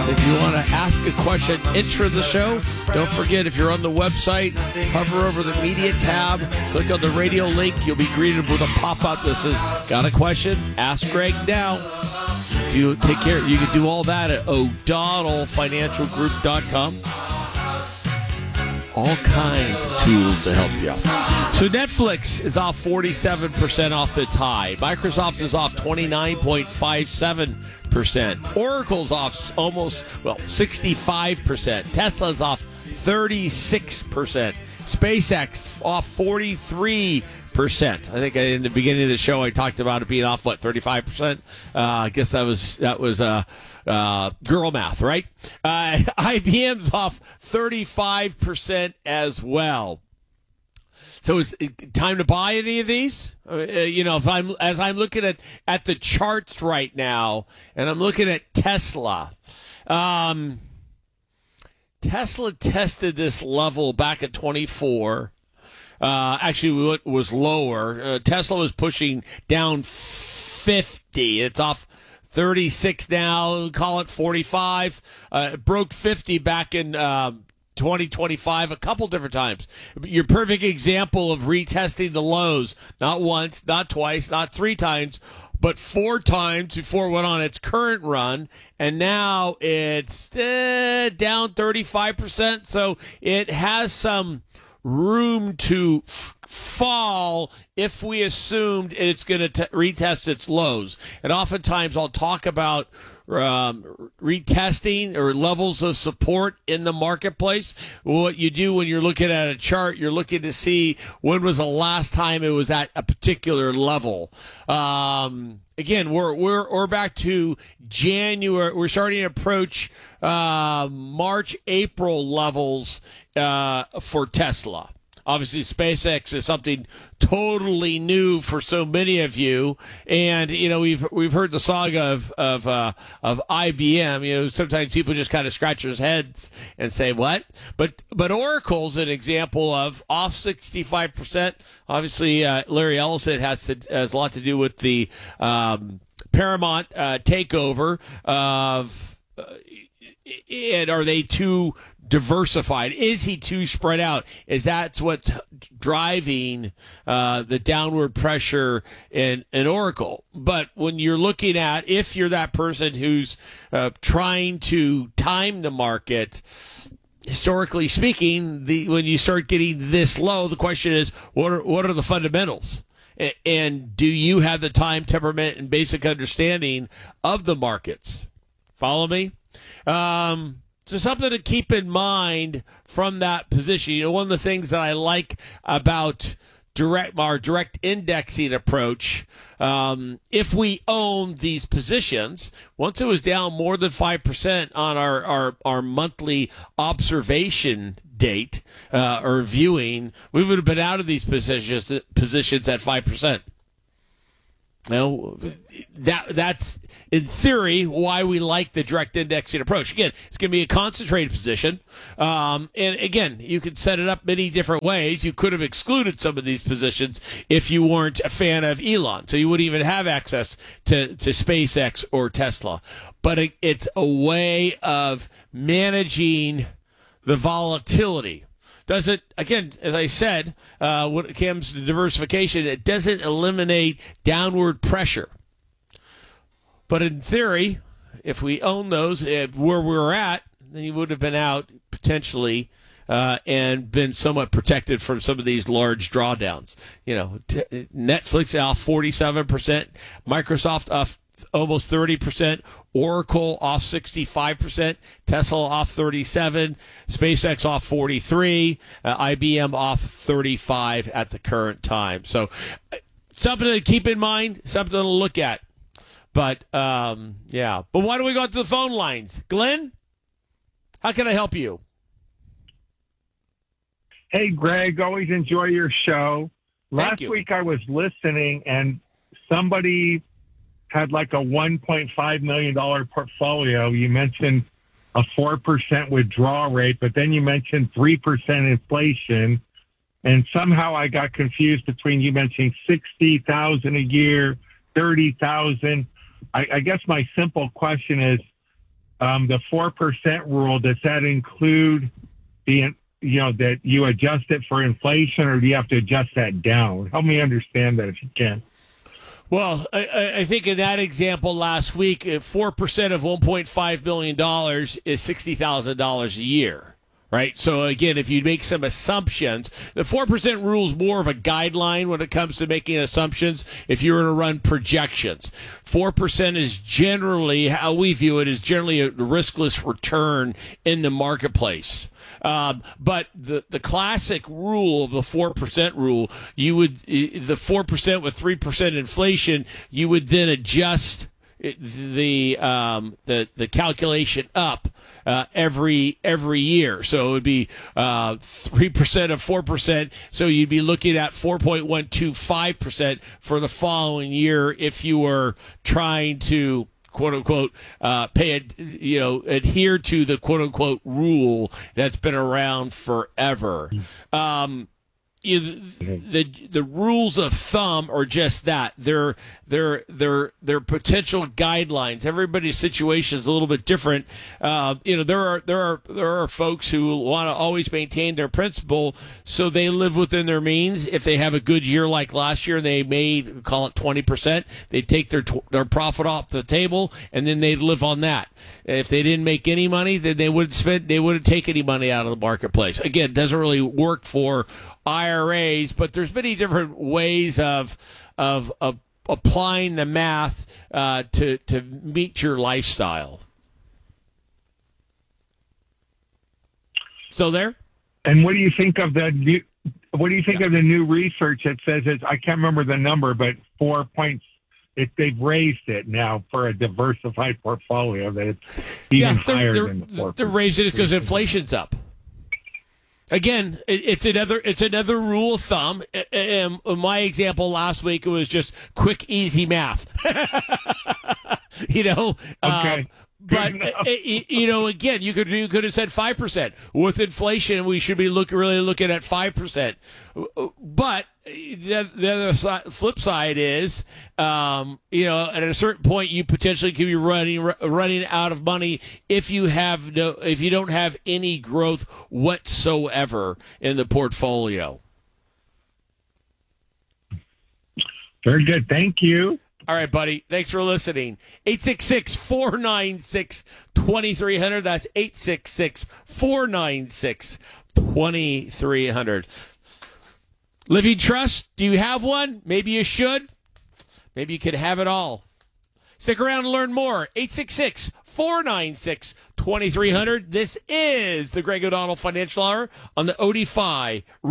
If you want to ask a question, enter the show. Don't forget, if you're on the website, hover over the media tab, click on the radio link. You'll be greeted with a pop-up that says, got a question? Ask Greg now. Take care. You can do all that at o'donnellfinancialgroup.com. All kinds of tools to help you out. So Netflix is off 47% off its high. Microsoft is off 29.57%. Oracle's off almost, 65%. Tesla's off 36%. SpaceX off 43%. I think in the beginning of the show I talked about it being off 35%. I guess that was girl math, right? IBM's off 35% as well. So is it time to buy any of these? If I'm looking at the charts right now, and I'm looking at Tesla. Tesla tested this level back at 24. Actually, it was lower. Tesla was pushing down 50. It's off 36 now. Call it 45. It broke 50 back in 2025 a couple different times. Your perfect example of retesting the lows. Not once, not twice, not three times, but four times before it went on its current run, and now it's down 35%. So it has some room to fall if we assumed it's going to retest its lows. And oftentimes I'll talk about retesting or levels of support in the marketplace. What you do when you're looking at a chart, you're looking to see when was the last time it was at a particular level. Again, we're back to January. We're starting to approach March, April levels for Tesla. Obviously, SpaceX is something totally new for so many of you, and we've heard the saga of IBM. Sometimes people just kind of scratch their heads and say, "What?" But Oracle's an example of off 65%. Obviously, Larry Ellison has a lot to do with the Paramount takeover of. And are they too diversified? Is he too spread out? That's what's driving the downward pressure in Oracle. But when you're looking at, if you're that person who's trying to time the market, historically speaking, when you start getting this low, the question is, what are the fundamentals? And do you have the time, temperament, and basic understanding of the markets? Follow me? So something to keep in mind from that position. One of the things that I like about our direct indexing approach, if we own these positions, once it was down more than 5% on our monthly observation date or viewing, we would have been out of these positions at 5%. That's in theory why we like the direct indexing approach. Again, it's going to be a concentrated position, and again, you could set it up many different ways. You could have excluded some of these positions if you weren't a fan of Elon, so you wouldn't even have access to SpaceX or Tesla. But it's a way of managing the volatility. Doesn't, again, as I said, when it comes to diversification, it doesn't eliminate downward pressure. But in theory, if we own those where we're at, then you would have been out potentially and been somewhat protected from some of these large drawdowns. Netflix off 47%, Microsoft off almost 30%, Oracle off 65%, Tesla off 37%, SpaceX off 43%, IBM off 35% at the current time. So something to keep in mind, something to look at. But, yeah. But why don't we go to the phone lines? Glenn, how can I help you? Hey, Greg, always enjoy your show. Last week I was listening, and somebody had like a $1.5 million portfolio. You mentioned a 4% withdrawal rate, but then you mentioned 3% inflation. And somehow I got confused between you mentioning 60,000 a year, 30,000. I guess my simple question is, the 4% rule, does that include that you adjust it for inflation, or do you have to adjust that down? Help me understand that if you can. Well, I think in that example last week, 4% of $1.5 million is $60,000 a year. Right. So, again, if you make some assumptions, the 4% rule is more of a guideline when it comes to making assumptions. If you were to run projections, 4% is generally how we view it, is generally a riskless return in the marketplace. But the classic rule of the 4% rule, the 4% with 3% inflation, you would then adjust the calculation up every year. So it would be 3% of 4%. So you'd be looking at 4.125% for the following year if you were trying to quote unquote adhere to the quote unquote rule that's been around forever. The rules of thumb are just that. They're potential guidelines. Everybody's situation is a little bit different. There are folks who want to always maintain their principal, so they live within their means. If they have a good year like last year, they made, call it 20%. They take their profit off the table, and then they live on that. If they didn't make any money, then they wouldn't take any money out of the marketplace. Again, it doesn't really work for IRAs, but there's many different ways of applying the math to meet your lifestyle. Still there? And what do you think of the new? What do you think of the new research that says I can't remember the number, but 4 points. They've raised it now for a diversified portfolio that it's even higher than the 4%. They're raising it because inflation's up. Again, it's another rule of thumb. In my example last week, it was just quick, easy math. Okay. But again, you could have said 5%. With inflation, we should be really looking at 5%. But the other flip side is, at a certain point, you potentially could be running out of money if you don't have any growth whatsoever in the portfolio. Very good. Thank you. All right, buddy. Thanks for listening. 866-496-2300. That's 866-496-2300. Living Trust, do you have one? Maybe you should. Maybe you could have it all. Stick around and learn more. 866-496-2300. This is the Greg O'Donnell Financial Hour on the OD5